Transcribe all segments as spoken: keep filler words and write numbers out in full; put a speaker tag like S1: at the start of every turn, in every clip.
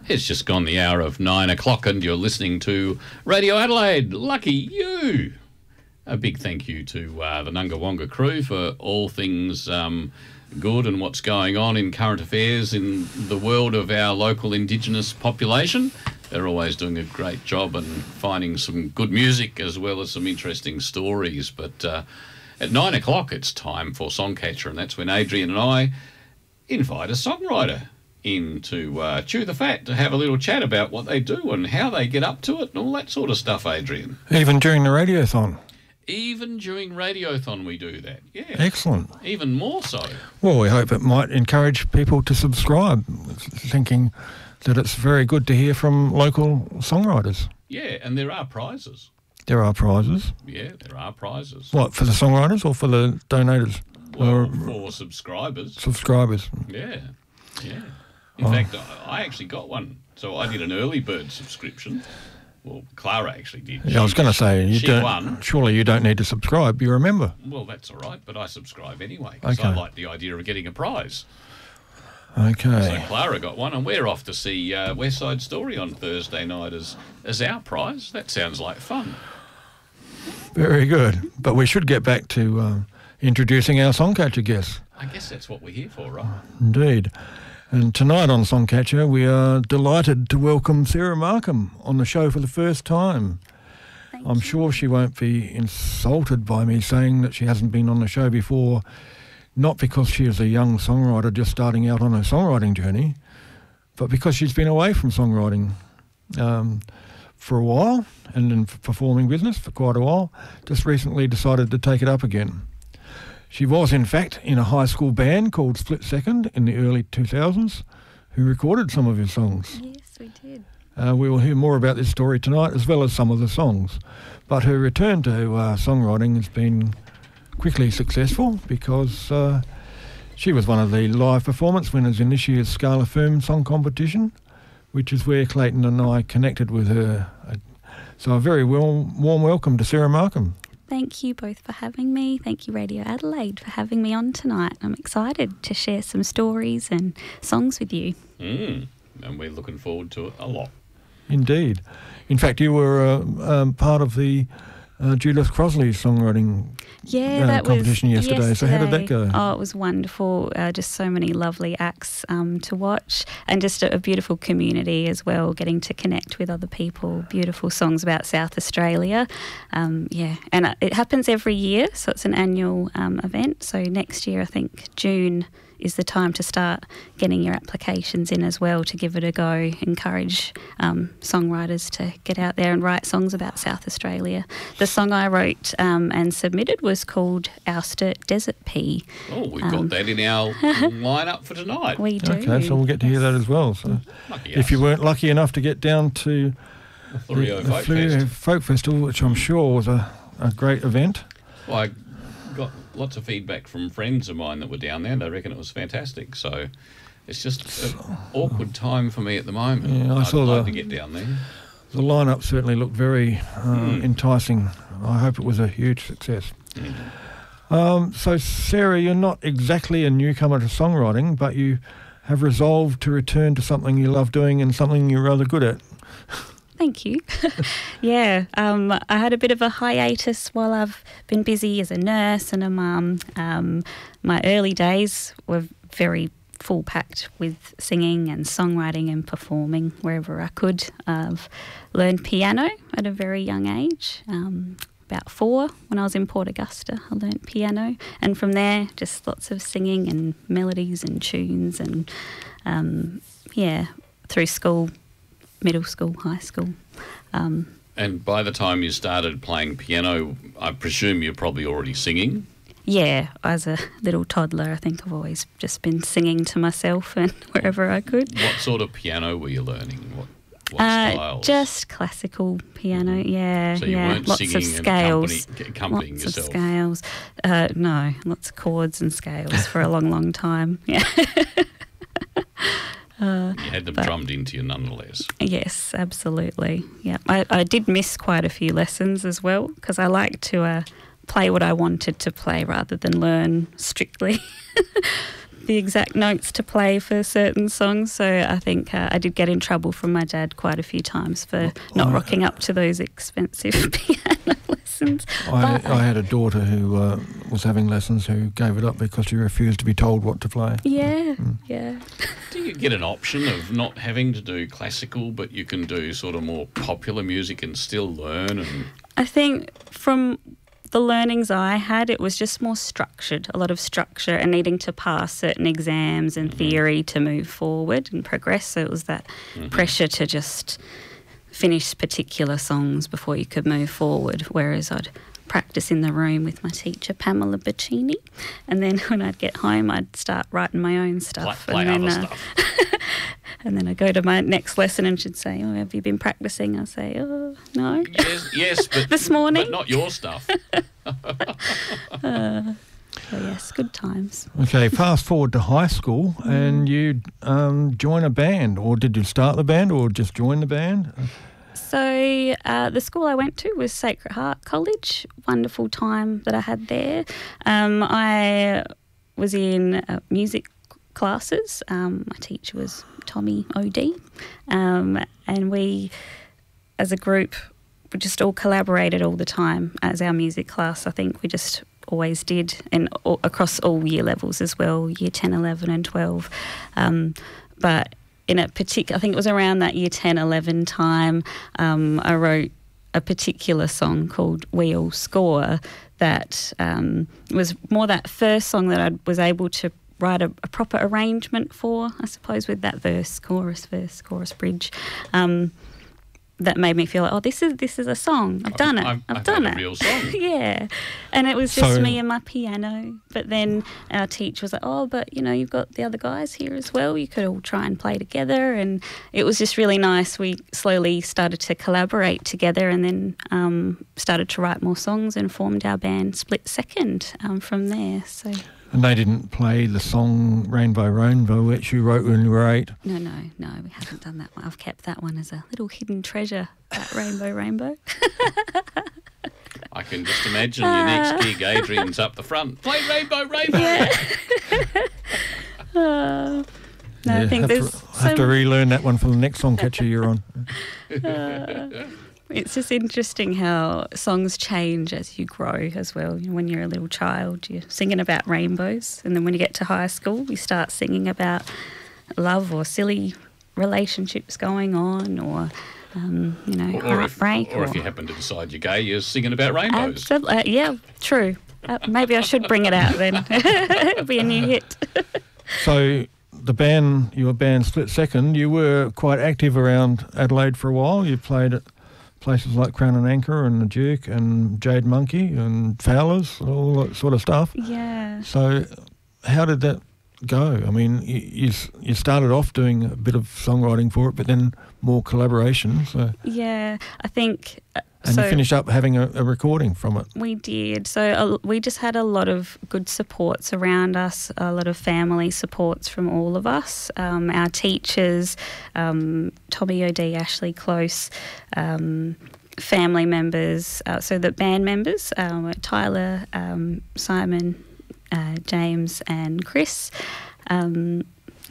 S1: It's just gone the hour of nine o'clock and you're listening to Radio Adelaide. Lucky you. A big thank you to uh, the Nungawonga crew for all things um, good and what's going on in current affairs in the world of our local Indigenous population. They're always doing a great job and finding some good music as well as some interesting stories. But uh, at nine o'clock it's time for Songcatcher, and that's when Adrian and I invite a songwriter in to uh, chew the fat, to have a little chat about what they do and how they get up to it and all that sort of stuff, Adrian.
S2: Even during the radiothon?
S1: Even during Radiothon we do that, yeah.
S2: Excellent.
S1: Even more so.
S2: Well, we hope it might encourage people to subscribe, thinking that it's very good to hear from local songwriters.
S1: Yeah, and there are prizes.
S2: There are prizes?
S1: Yeah, there are prizes.
S2: What, for the songwriters or for the donators?
S1: Well,
S2: or
S1: for subscribers.
S2: Subscribers.
S1: Yeah, yeah. In oh. fact, I actually got one. So I did an early bird subscription. Well, Clara actually did.
S2: Yeah, she, I was going to say, you
S1: she
S2: don't,
S1: won.
S2: Surely you don't need to subscribe, you remember.
S1: Well, that's all right, but I subscribe anyway because
S2: okay.
S1: I like the idea of getting a prize.
S2: Okay.
S1: So Clara got one, and we're off to see uh, West Side Story on Thursday night as, as our prize. That sounds like fun.
S2: Very good. But we should get back to uh, introducing our Songcatcher guests.
S1: I guess that's what we're here for, right?
S2: Indeed. And tonight on Songcatcher, we are delighted to welcome Sarah Markham on the show for the first time.
S3: Thank
S2: I'm
S3: you.
S2: sure she won't be insulted by me saying that she hasn't been on the show before, not because she is a young songwriter just starting out on her songwriting journey, but because she's been away from songwriting um, for a while and in performing business for quite a while, just recently decided to take it up again. She was, in fact, in a high school band called Split Second in the early two thousands, who recorded some of his songs.
S3: Yes, we did.
S2: Uh, we will hear more about this story tonight, as well as some of the songs. But her return to uh, songwriting has been quickly successful because uh, she was one of the live performance winners in this year's Scala Firm Song Competition, which is where Clayton and I connected with her. So a very warm, warm welcome to Sarah Markham.
S3: Thank you both for having me. Thank you, Radio Adelaide, for having me on tonight. I'm excited to share some stories and songs with you.
S1: Mm, and we're looking forward to it a lot.
S2: Indeed. In fact, you were uh, um, part of the uh, Judith Crosley's songwriting
S3: yeah,
S2: uh,
S3: that
S2: competition
S3: was
S2: yesterday.
S3: yesterday.
S2: So how did that go?
S3: Oh, it was wonderful. Uh, just so many lovely acts um, to watch, and just a, a beautiful community as well, getting to connect with other people, beautiful songs about South Australia. Um, yeah, and it happens every year, so it's an annual um, event. So next year, I think June is the time to start getting your applications in as well, to give it a go. Encourage um, songwriters to get out there and write songs about South Australia. The song I wrote um, and submitted was called Ouster Desert Pea.
S1: Oh, we've
S3: Um,
S1: got that in our lineup for tonight.
S3: We do.
S2: Okay, so we'll get to hear that as well. So,
S1: Lucky
S2: if
S1: us.
S2: you weren't lucky enough to get down to
S1: The Florio
S2: the
S1: Folk
S2: Florio
S1: Fest.
S2: Folk Festival, which I'm sure was a, a great event.
S1: Well, I got lots of feedback from friends of mine that were down there. They reckon it was fantastic. So it's just an awkward time for me at the moment.
S2: Yeah, I
S1: I'd
S2: saw
S1: like
S2: the-
S1: to get down there.
S2: The lineup certainly looked very uh,
S1: Mm.
S2: enticing. I hope it was a huge success.
S1: Mm.
S2: Um, so, Sarah, you're not exactly a newcomer to songwriting, but you have resolved to return to something you love doing and something you're rather good at.
S3: Thank you. yeah, um, I had a bit of a hiatus while I've been busy as a nurse and a mum. Um, my early days were very full packed with singing and songwriting and performing wherever I could. I've learned piano at a very young age. Um, about four, when I was in Port Augusta, I learnt piano, and from there just lots of singing and melodies and tunes, and um, yeah, through school, middle school, high school. Um,
S1: And by the time you started playing piano, I presume you're probably already singing?
S3: yeah, as a little toddler, I think I've always just been singing to myself and wherever I could.
S1: What sort of piano were you learning? What, what
S3: Uh,
S1: styles?
S3: just classical piano, yeah,
S1: So you
S3: yeah.
S1: weren't
S3: lots
S1: singing
S3: of
S1: and
S3: scales,
S1: accompany- accompanying
S3: lots
S1: yourself?
S3: of scales. Uh, no, lots of chords and scales for a long, long time. Yeah. uh,
S1: You had them
S3: but-
S1: drummed into you nonetheless.
S3: yes, absolutely. Yeah, I, I did miss quite a few lessons as well because I like to uh, play what I wanted to play rather than learn strictly. the exact notes to play for certain songs. So I think uh, I did get in trouble from my dad quite a few times for not
S2: I-
S3: rocking up to those expensive piano lessons.
S2: I,
S3: But-
S2: I had a daughter who uh, was having lessons who gave it up because she refused to be told what to play.
S3: Yeah, yeah.
S1: Do you get an option of not having to do classical, but you can do sort of more popular music and still learn? And
S3: I think from the learnings I had, it was just more structured, a lot of structure and needing to pass certain exams and theory to move forward and progress. So it was that pressure to just finish particular songs before you could move forward, whereas I'd practice in the room with my teacher, Pamela Bacchini, and then when I'd get home, I'd start writing my own stuff.
S1: play, play
S3: and then,
S1: other
S3: uh,
S1: stuff.
S3: And then I go to my next lesson and she'd say, "Oh, have you been practicing?" I say, "Oh, no."
S1: Yes, yes, but
S3: This morning?
S1: but not your stuff.
S3: So yes, good times.
S2: Okay, fast forward to high school and you um, join a band, or did you start the band or just join the band?
S3: So uh, the school I went to was Sacred Heart College. Wonderful time that I had there. Um, I was in uh, music classes. Um, my teacher was Tommy O'D, um, and we, as a group, we just all collaborated all the time as our music class. I think we just always did, and all, across all year levels as well, year ten, eleven and twelve. Um, but in a particular, I think it was around that year ten, eleven time, um, I wrote a particular song called We All Score that um, was more that first song that I was able to write a, a proper arrangement for, I suppose, with that verse, chorus, verse, chorus, bridge. Um, that made me feel like, oh, this is this is a song. I've done it.
S1: I've,
S3: I've,
S1: I've
S3: done
S1: had
S3: it.
S1: a real song.
S3: Yeah. And it was just
S2: So-
S3: me and my piano. But then our teacher was like, oh, but, you know, you've got the other guys here as well. You could all try and play together. And it was just really nice. We slowly started to collaborate together and then um, started to write more songs and formed our band Split Second um, from there. So,
S2: And they didn't play the song Rainbow Rainbow, which you wrote when you were eight.
S3: no, no, no, we haven't done that one. I've kept that one as a little hidden treasure, that Rainbow Rainbow.
S1: I can just imagine your next gig, Adrian's up the front. Play Rainbow Rainbow.
S3: Yeah. Uh, no, I
S2: Yeah,
S3: think
S2: have
S3: there's
S2: to,
S3: so
S2: have to relearn that one for the next song catcher you're on.
S3: It's just interesting how songs change as you grow as well. You know, when you're a little child, you're singing about rainbows, and then when you get to high school, you start singing about love or silly relationships going on, or um, you know,
S1: Or, or, if,
S3: heartbreak.
S1: or if you happen to decide you're gay, you're singing about rainbows.
S3: Absolutely, uh, yeah, true. Uh, maybe I should bring it out then. It'll be a new hit.
S2: So the band, your band Split Second, you were quite active around Adelaide for a while. You played at places like Crown and Anchor and The Duke and Jade Monkey and Fowlers, all that sort of stuff.
S3: Yeah.
S2: So how did that go? I mean, you, you s- you started off doing a bit of songwriting for it, but then more collaboration. So,
S3: Yeah, I think. Uh,
S2: and
S3: so
S2: you finished up having a, a recording from it.
S3: We did. So uh, we just had a lot of good supports around us, a lot of family supports from all of us, um, our teachers, um, Tommy O'D, Ashley Close, um, family members, uh, so the band members, um, Tyler, um, Simon, uh, James and Chris. Um,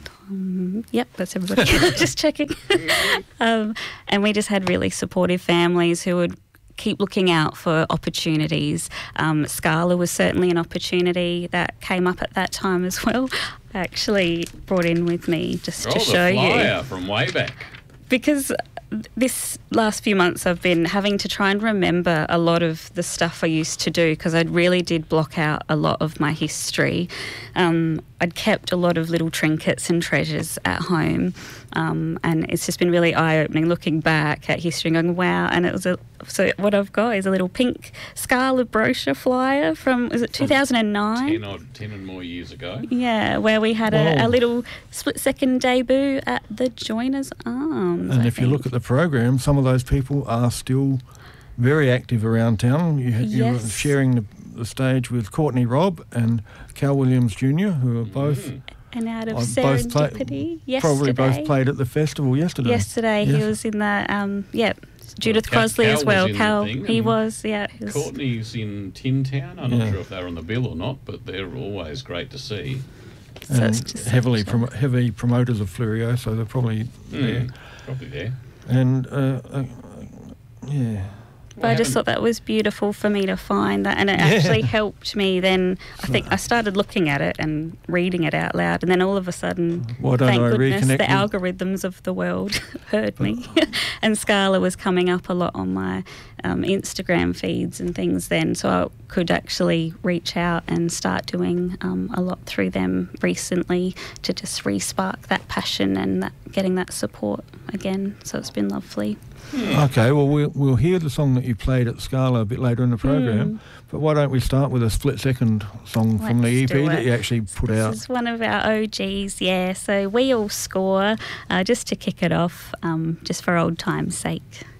S3: Um, yep, that's everybody. Just checking. um, and we just had really supportive families who would keep looking out for opportunities. Um, Scala was certainly an opportunity that came up at that time as well. I actually brought in with me just
S1: Oh,
S3: to
S1: the
S3: show you.
S1: flyer from way back.
S3: Because this last few months I've been having to try and remember a lot of the stuff I used to do, because I really did block out a lot of my history. Um, I'd kept a lot of little trinkets and treasures at home, um, and it's just been really eye-opening looking back at history and going, wow. And it was a, so what I've got is a little pink Scala brochure flyer from, is it two thousand nine?
S1: Ten odd, ten and more years ago.
S3: Yeah, where we had a,
S2: Whoa.
S3: a little split-second debut at the Joiners Arms.
S2: And
S3: I
S2: if you look
S3: think.
S2: at the program, some of those people are still very active around town. You, had, you were
S3: Yes.
S2: sharing the, the stage with Courtney Robb and Cal Williams Junior, who are both
S1: Mm.
S3: And out of
S2: uh, both play-
S3: serendipity, yesterday.
S2: probably both played at the festival yesterday.
S3: Yesterday, he
S2: Yes.
S3: was in the um, yeah, Judith
S1: Cal-
S3: Crosley
S1: Cal
S3: as well.
S1: was in the
S3: Cal,
S1: thing,
S3: he
S1: and
S3: was, yeah. He was,
S1: Courtney's in Tin Town. I'm not
S2: Yeah.
S1: sure if they're on the bill or not, but they're always great to see.
S3: So
S2: and
S3: it's just
S2: heavily
S3: such a-
S2: prom- heavy promoters of Fleurieu, so they're probably there.
S1: Mm, probably there.
S2: And uh, uh, yeah.
S3: But I just thought that was beautiful for me to find that, and it
S2: Yeah.
S3: actually helped me then. I think I started looking at it and reading it out loud, and then all of a sudden,
S2: Why don't
S3: thank
S2: I
S3: goodness,
S2: reconnect
S3: the
S2: with-
S3: algorithms of the world heard me. And Scala was coming up a lot on my um, Instagram feeds and things then, so I could actually reach out and start doing um, a lot through them recently to just re-spark that passion and that, getting that support again. So it's been lovely.
S2: Okay, well, we'll we'll hear the song that you played at Scala a bit later in the program,
S3: Mm.
S2: but why don't we start with a split-second song from the E
S3: Let's
S2: P
S3: do
S2: that
S3: it.
S2: you actually put
S3: This
S2: out?
S3: is one of our O Gs, yeah. So We All Score, uh, just to kick it off, um, just for old time's sake.